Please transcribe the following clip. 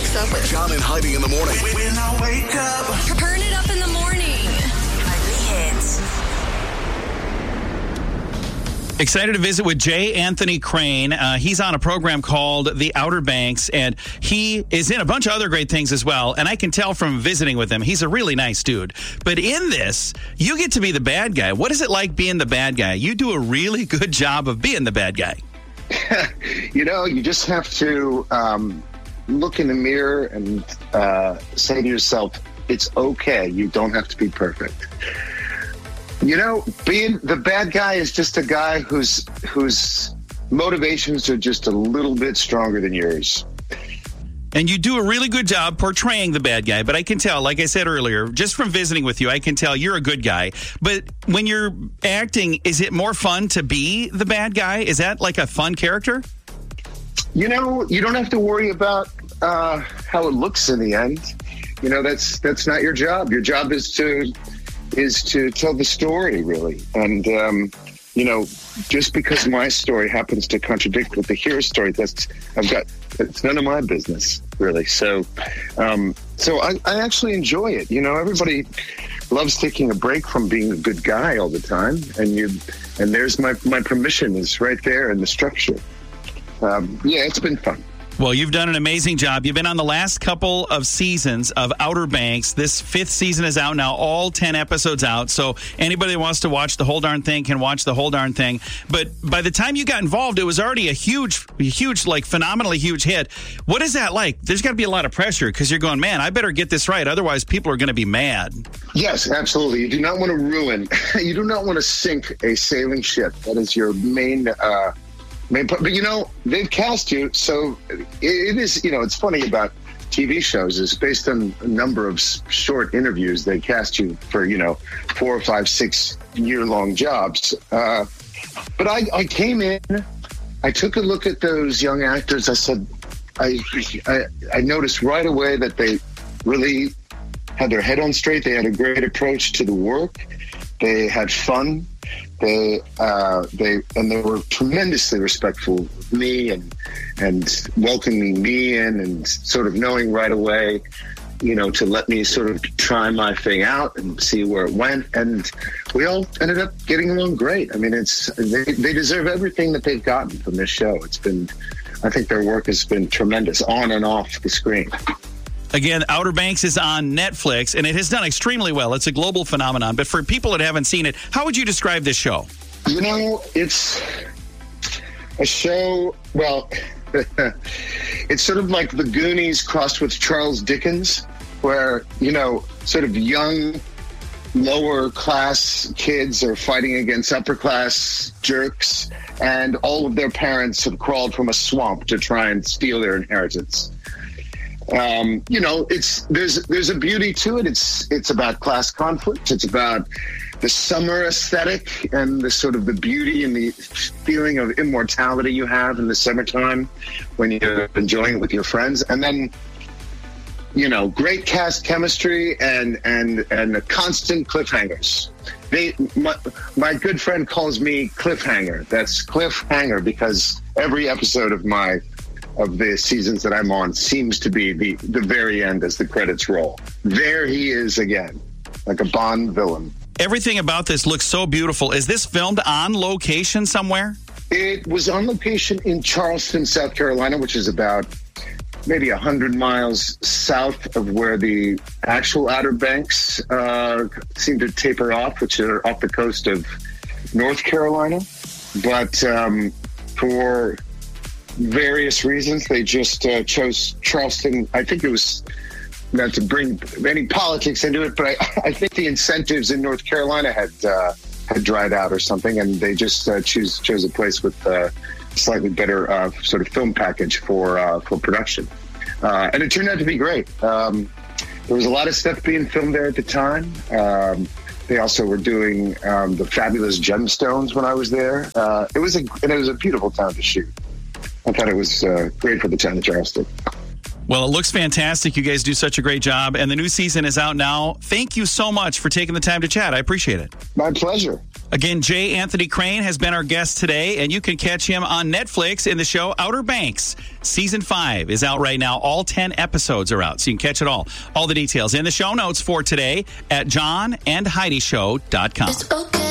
wakes up with John and Heidi in the morning. When I wake up. Turn it up in the morning. Heidi Hits. Excited to visit with J. Anthony Crane. He's on a program called The Outer Banks, and he is in a bunch of other great things as well. And I can tell from visiting with him, he's a really nice dude. But in this, you get to be the bad guy. What is it like being the bad guy? You do a really good job of being the bad guy. You just have to look in the mirror and say to yourself, it's okay. You don't have to be perfect. Being the bad guy is just a guy whose motivations are just a little bit stronger than yours. And you do a really good job portraying the bad guy. But I can tell, like I said earlier, just from visiting with you, I can tell you're a good guy. But when you're acting, is it more fun to be the bad guy? Is that like a fun character? You don't have to worry about how it looks in the end. That's not your job. Your job is to tell the story, really. And, just because my story happens to contradict with the hero story, it's none of my business, really. So I actually enjoy it. Everybody loves taking a break from being a good guy all the time. And there's my permission is right there in the structure. It's been fun. Well, you've done an amazing job. You've been on the last couple of seasons of Outer Banks. This 5th season is out now, all 10 episodes out. So anybody that wants to watch the whole darn thing can watch the whole darn thing. But by the time you got involved, it was already a huge, like phenomenally huge hit. What is that like? There's got to be a lot of pressure because you're going, man, I better get this right. Otherwise, people are going to be mad. Yes, absolutely. You do not want you do not want to sink a sailing ship. That is your main but they've cast you, so it is. It's funny about TV shows is based on a number of short interviews. They cast you for 4, 5, 6 year-long jobs. But I came in, I took a look at those young actors. I said, I noticed right away that they really had their head on straight. They had a great approach to the work. They had fun. They were tremendously respectful of me and welcoming me in and sort of knowing right away, to let me sort of try my thing out and see where it went. And we all ended up getting along great. I mean, they deserve everything that they've gotten from this show. I think their work has been tremendous on and off the screen. Again, Outer Banks is on Netflix, and it has done extremely well. It's a global phenomenon. But for people that haven't seen it, how would you describe this show? It's a show, it's sort of like the Goonies crossed with Charles Dickens, where, sort of young, lower class kids are fighting against upper class jerks, and all of their parents have crawled from a swamp to try and steal their inheritance. There's a beauty to it. It's about class conflict. It's about the summer aesthetic and the sort of the beauty and the feeling of immortality you have in the summertime when you're enjoying it with your friends. And then, great cast chemistry and constant cliffhangers. My good friend calls me Cliffhanger. That's Cliffhanger because every episode of the seasons that I'm on seems to be the very end as the credits roll. There he is again, like a Bond villain. Everything about this looks so beautiful. Is this filmed on location somewhere? It was on location in Charleston, South Carolina, which is about maybe 100 miles south of where the actual Outer Banks seem to taper off, which are off the coast of North Carolina. But for various reasons, they just chose Charleston. I think it was not to bring any politics into it, but I think the incentives in North Carolina had dried out or something, and they just chose a place with a slightly better sort of film package for production. And it turned out to be great. There was a lot of stuff being filmed there at the time. They also were doing the Fabulous Gemstones when I was there. It was a beautiful town to shoot. I thought it was great for the town of Charleston. Well, it looks fantastic. You guys do such a great job. And the new season is out now. Thank you so much for taking the time to chat. I appreciate it. My pleasure. Again, J. Anthony Crane has been our guest today, and you can catch him on Netflix in the show Outer Banks. Season 5 is out right now. All 10 episodes are out, so you can catch it all. All the details in the show notes for today at johnandheidishow.com. It's okay.